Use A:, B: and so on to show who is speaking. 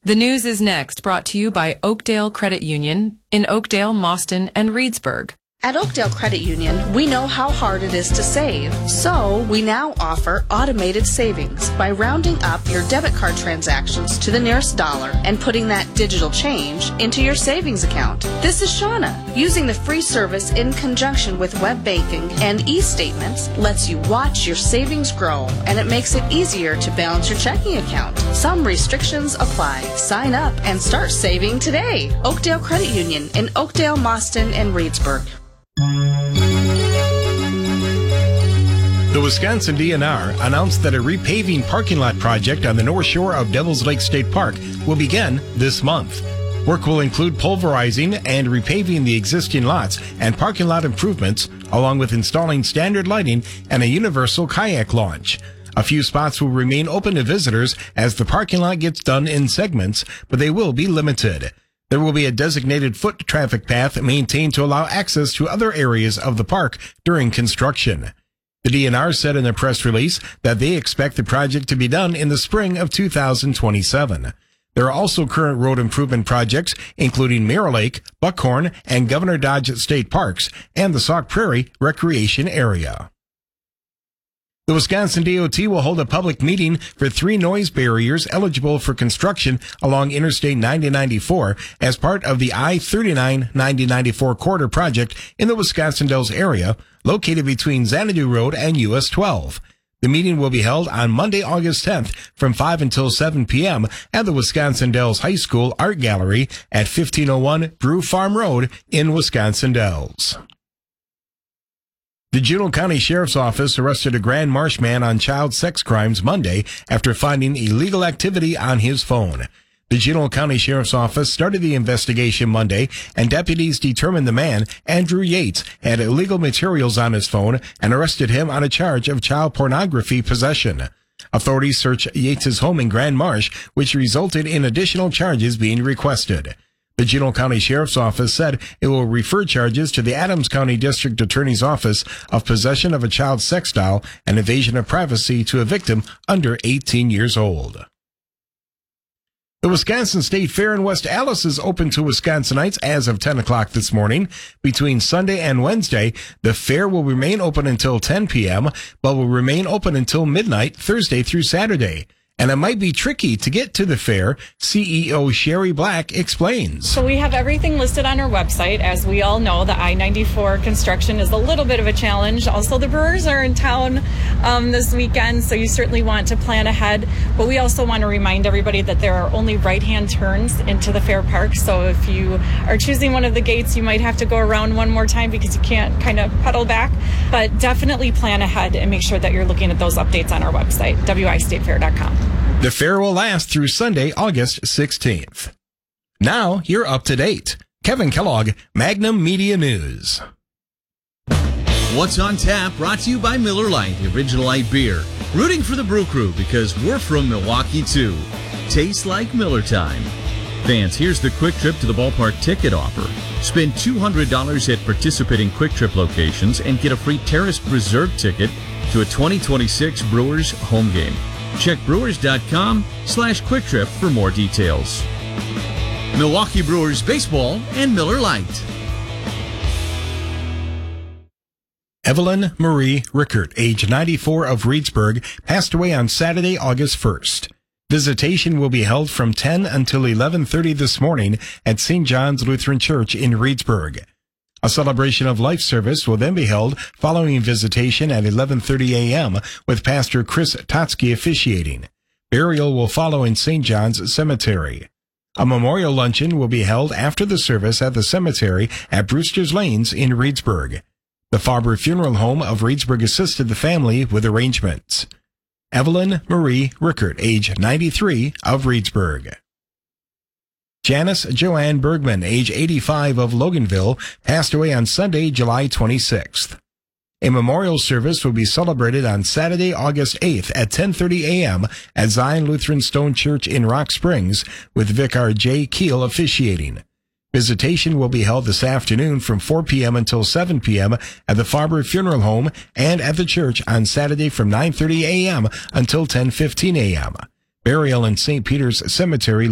A: The news is next, brought to you by Oakdale Credit Union in Oakdale, Mauston, and Reedsburg.
B: At Oakdale Credit Union, we know how hard it is to save, so we now offer automated savings by rounding up your debit card transactions to the nearest dollar and putting that digital change into your savings account. This is Shauna. Using the free service in conjunction with web banking and e-statements lets you watch your savings grow, and it makes it easier to balance your checking account. Some restrictions apply. Sign up and start saving today. Oakdale Credit Union in Oakdale, Mauston, and Reedsburg.
C: The Wisconsin DNR announced that a repaving parking lot project on the north shore of Devil's Lake State Park will begin this month. Work will include pulverizing and repaving the existing lots and parking lot improvements, along with installing standard lighting and a universal kayak launch. A few spots will remain open to visitors as the parking lot gets done in segments, but they will be limited. There will be a designated foot traffic path maintained to allow access to other areas of the park during construction. The DNR said in a press release that they expect the project to be done in the spring of 2027. There are also current road improvement projects, including Mirror Lake, Buckhorn, and Governor Dodge State Parks, and the Sauk Prairie Recreation Area. The Wisconsin DOT will hold a public meeting for 3 noise barriers eligible for construction along Interstate 9094 as part of the I-39-9094 corridor project in the Wisconsin Dells area, located between Xanadu Road and US 12. The meeting will be held on Monday, August 10th from 5 until 7 p.m. at the Wisconsin Dells High School Art Gallery at 1501 Brew Farm Road in Wisconsin Dells. The Juneau County Sheriff's Office arrested a Grand Marsh man on child sex crimes Monday after finding illegal activity on his phone. The Juneau County Sheriff's Office started the investigation Monday, and deputies determined the man, Andrew Yates, had illegal materials on his phone and arrested him on a charge of child pornography possession. Authorities searched Yates' home in Grand Marsh, which resulted in additional charges being requested. The Juneau County Sheriff's Office said it will refer charges to the Adams County District Attorney's Office of possession of a child sex doll and invasion of privacy to a victim under 18 years old. The Wisconsin State Fair in West Allis is open to Wisconsinites as of 10 o'clock this morning. Between Sunday and Wednesday, the fair will remain open until 10 p.m., but will remain open until midnight Thursday through Saturday. And it might be tricky to get to the fair, CEO Sherry Black explains.
D: So we have everything listed on our website. As we all know, the I-94 construction is a little bit of a challenge. Also, the Brewers are in town this weekend, so you certainly want to plan ahead. But we also want to remind everybody that there are only right-hand turns into the fair park. So if you are choosing one of the gates, you might have to go around one more time because you can't kind of pedal back. But definitely plan ahead and make sure that you're looking at those updates on our website, wistatefair.com.
C: The fair will last through Sunday, August 16th. Now, you're up to date. Kevin Kellogg, Magnum Media News.
E: What's on Tap brought to you by Miller Lite, the original light beer. Rooting for the Brew Crew because we're from Milwaukee too. Tastes like Miller time. Fans, here's the Quick Trip to the Ballpark ticket offer. Spend $200 at participating Quick Trip locations and get a free Terrace Reserve ticket to a 2026 Brewers home game. Check brewers.com/quicktrip for more details. Milwaukee Brewers baseball and Miller Lite.
C: Evelyn Marie Rickert, age 94 of Reedsburg, passed away on Saturday, August 1st. Visitation will be held from 10 until 11:30 this morning at St. John's Lutheran Church in Reedsburg. A celebration of life service will then be held following visitation at 11:30 a.m. with Pastor Chris Totsky officiating. Burial will follow in St. John's Cemetery. A memorial luncheon will be held after the service at the cemetery at Brewster's Lanes in Reedsburg. The Farber Funeral Home of Reedsburg assisted the family with arrangements. Evelyn Marie Rickert, age 93, of Reedsburg. Janice Joanne Bergman, age 85, of Loganville, passed away on Sunday, July 26th. A memorial service will be celebrated on Saturday, August 8th at 10:30 a.m. at Zion Lutheran Stone Church in Rock Springs, with Vicar J. Keel officiating. Visitation will be held this afternoon from 4 p.m. until 7 p.m. at the Farber Funeral Home and at the church on Saturday from 9:30 a.m. until 10:15 a.m. Burial in St. Peter's Cemetery